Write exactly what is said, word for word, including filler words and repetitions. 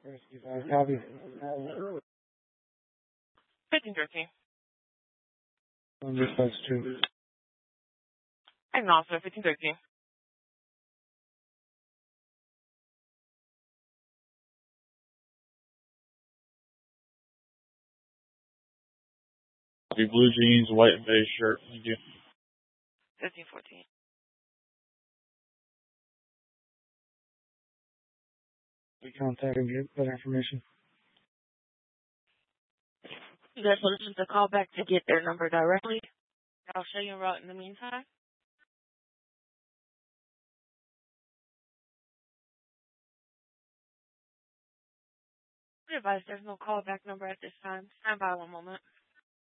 fifty-five, copy. fifteen thirteen. One dispatch two. Acknowledge, sir. fifteen thirteen. Blue jeans, white and beige shirt. Thank you. fifteen fourteen. We contact and get that information. You guys want us to call back to get their number directly? I'll show you a route in the meantime. Advise there's no callback number at this time. Stand by one moment.